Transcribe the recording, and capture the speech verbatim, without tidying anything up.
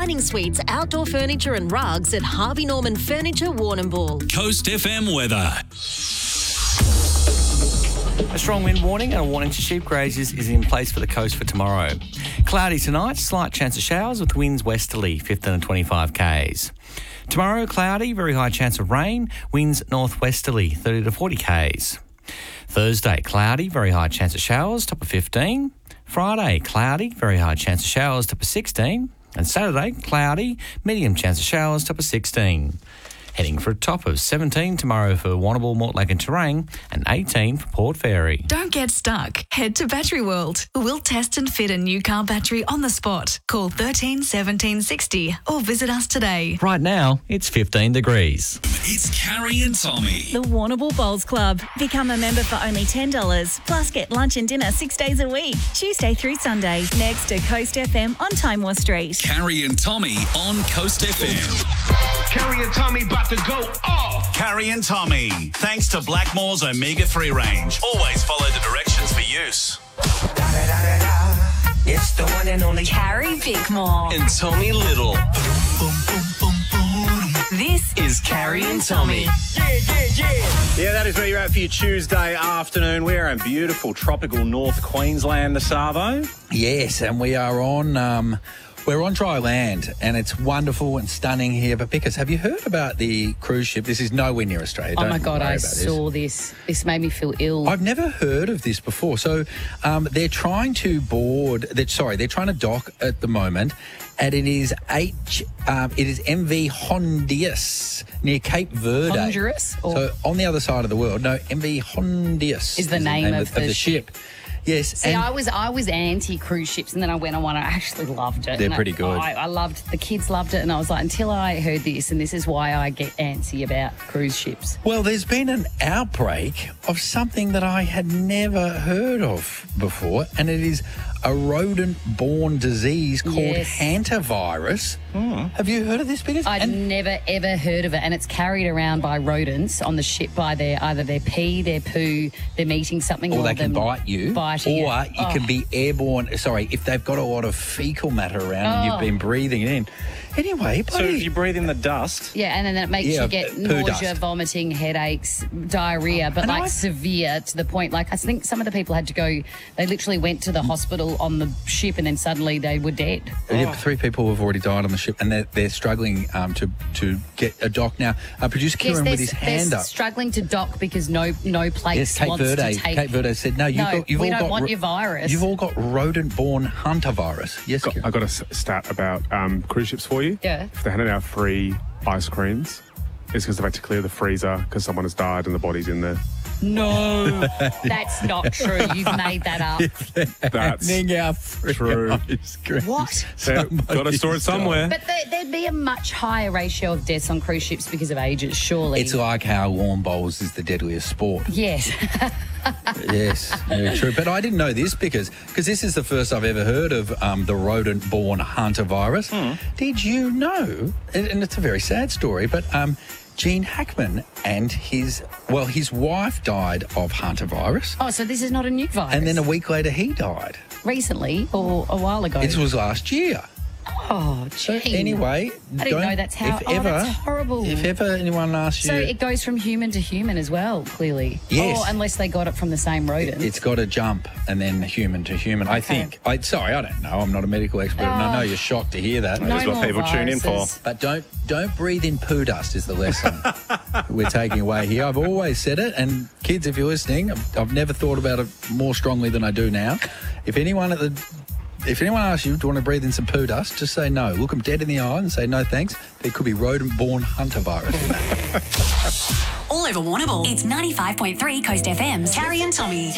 dining suites, outdoor furniture and rugs at Harvey Norman Furniture, Warrnambool. Coast F M weather. A strong wind warning and a warning to sheep grazers is in place for the coast for tomorrow. Cloudy tonight, slight chance of showers with winds westerly, fifteen to twenty-five k's. Tomorrow, cloudy, very high chance of rain, winds northwesterly, thirty to forty k's. Thursday, cloudy, very high chance of showers, top of fifteen. Friday, cloudy, very high chance of showers, top of sixteen. And Saturday, cloudy, medium chance of showers, top of sixteen. Heading for a top of seventeen tomorrow for Warrnambool, Mortlake and Terang, and eighteen for Port Fairy. Don't get stuck. Head to Battery World. We'll test and fit a new car battery on the spot. Call thirteen seventeen sixty or visit us today. Right now, it's fifteen degrees. It's Carrie and Tommy. The Warrnambool Bowls Club. Become a member for only ten dollars. Plus get lunch and dinner six days a week. Tuesday through Sunday. Next to Coast F M on Timewell Street. Carrie and Tommy on Coast F M. Carrie and Tommy about to go off. Carrie and Tommy. Thanks to Blackmore's Omega three range. Always follow the directions for use. It's the one and only Carrie Bickmore. And Tommy Little. This Is Carrie and Tommy. Yeah, that is where you're at for your Tuesday afternoon. We're in beautiful tropical North Queensland, the Savo. Yes, and we are on um, we're on dry land, and it's wonderful and stunning here. But because have you heard about the cruise ship? This is nowhere near Australia. Oh Don't my God, worry I about this. saw this. This made me feel ill. I've never heard of this before. So um, they're trying to board. They're, sorry, they're trying to dock at the moment, and it is H. Um, it is M V Hondius near Cape Verde. Honduras? Or- So on the other side of the world. No, M V Hondius Is the name of the ship. Yes, See, and I was I was anti cruise ships, and then I went on one. And I actually loved it. They're And I- pretty good. I, I loved the kids loved it, and I was like, until I heard this, and this is why I get antsy about cruise ships. Well, there's been an outbreak of something that I had never heard of before, and it is a rodent-borne disease called Yes. hantavirus. Have you heard of this, Biggers? I'd And- never ever heard of it, and it's carried around by rodents on the ship by their either their pee, their poo, them eating something, or or they can them bite you, biting or it. you Oh. can be airborne. Sorry, if they've got a lot of fecal matter around and you've Oh. been breathing it in. Anyway, So bloody- if you breathe in the dust, Yeah, and then that makes Yeah, you get poo nausea, dust. vomiting, headaches, diarrhea, but And like I- severe to the point. Like I think some of the people had to go. They literally went to the hospital on the ship, and then suddenly they were dead. Yeah, three people have already died on the ship, and they're, they're struggling um, to to get a dock now. Uh, producer Yes, Kieran they're, with his hand they're up. struggling to dock because no no place Yes, Cape wants Verde. to take. Cape Verde said, "No, you've No, got. You've we all don't got want ro- your virus." You've all got rodent-borne hantavirus." Yes, Got, Kieran. I got a s- stat about um, cruise ships for you. Yeah. If they're handing out free ice creams, it's because they've had to clear the freezer because someone has died and the body's in there. No, that's not true. You've made that up. That's Handing out free true. ice cream. What? So, got to store it somewhere. But there, there'd be a much higher ratio of deaths on cruise ships because of ages, surely. It's like how lawn bowls is the deadliest sport. yes. Yes, very true. But I didn't know this because because this is the first I've ever heard of um, the rodent-borne hantavirus. Did you know? And, and it's a very sad story, but um, Gene Hackman and his well, his wife died of hantavirus, Oh, so this is not a new virus. and then a week later he died. recently or a while ago. It was last year. Oh, So gee. anyway, I didn't don't- know that's how. If oh, ever, that's horrible. if ever anyone asks you, So it goes from human to human as well, clearly. Yes. Or unless they got it from the same rodent. it's got to jump and then human to human. I think. I sorry, I don't know. I'm not a medical expert, and I know you're shocked to hear that. no That's what more people tune in for. viruses. But don't don't breathe in poo dust is the lesson we're taking away here. I've always said it, and kids, if you're listening, I've, I've never thought about it more strongly than I do now. If anyone at the if anyone asks you, do you want to breathe in some poo dust, just say no. Look them dead in the eye and say no thanks. There could be rodent-borne hantavirus in that. All over Warrnambool. It's ninety-five point three Coast F M's Carrie and Tommy.